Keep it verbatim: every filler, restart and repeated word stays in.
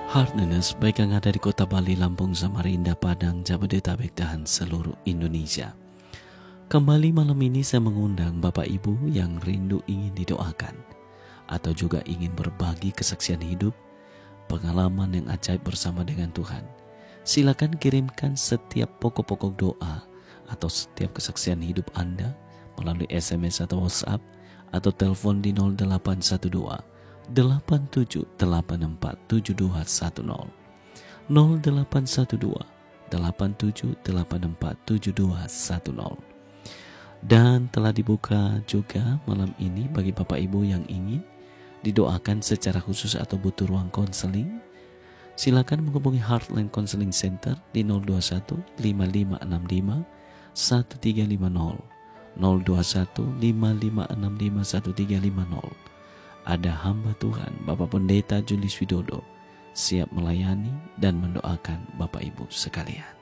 Heartness baik yang ada di kota Bali, Lampung, Samarinda, Padang, Jabodetabek, dan seluruh Indonesia. Kembali malam ini saya mengundang Bapak Ibu yang rindu ingin didoakan atau juga ingin berbagi kesaksian hidup, pengalaman yang ajaib bersama dengan Tuhan. Silakan kirimkan setiap pokok-pokok doa atau setiap kesaksian hidup Anda melalui S M S atau WhatsApp atau telepon di nol delapan satu dua delapan tujuh delapan empat tujuh dua satu nol nol delapan satu dua delapan tujuh delapan empat tujuh dua satu nol. Dan telah dibuka juga malam ini bagi Bapak Ibu yang ingin didoakan secara khusus atau butuh ruang konseling. Silakan menghubungi Heartland Counseling Center di nol dua satu lima lima enam lima satu tiga lima nol nol dua satu lima lima enam lima satu tiga lima nol. Ada hamba Tuhan Bapak Pendeta Julius Widodo siap melayani dan mendoakan Bapak Ibu sekalian.